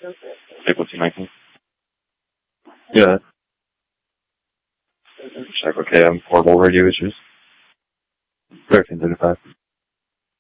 April 219. Yeah. Check, okay, portable radio issues. 1335.